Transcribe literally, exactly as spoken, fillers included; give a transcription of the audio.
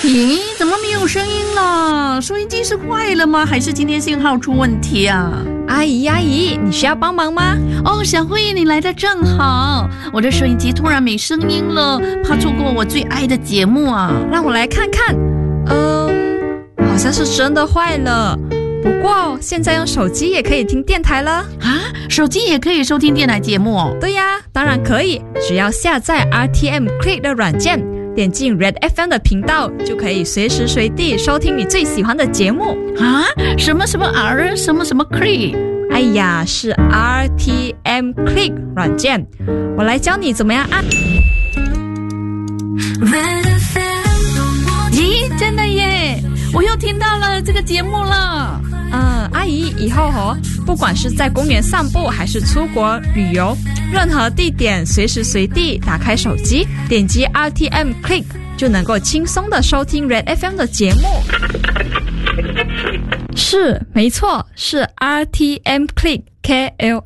咦，怎么没有声音了？收音机是坏了吗？还是今天信号出问题啊？ 阿姨阿姨，你需要帮忙吗？ 哦，小慧，你来的正好，我的收音机突然没声音了，怕错过我最爱的节目啊。 让我来看看。嗯，好像是真的坏了。不过现在用手机也可以听电台了啊！手机也可以收听电台节目哦？ 对呀，当然可以，只要下载 R T M Click 的软件，点进 Red F M 的频道，就可以随时随地收听你最喜欢的节目啊！什么什么 R 什么什么 Click？ 哎呀，是 R T M Click 软件，我来教你怎么样按。 咦，真的耶！我又听到了这个节目了。 嗯，阿姨，以后哦，不管是在公园散步还是出国旅游，任何地点随时随地打开手机，点击 R T M Click 就能够轻松的收听 Red F M 的节目。是，没错，是 R T M Click K L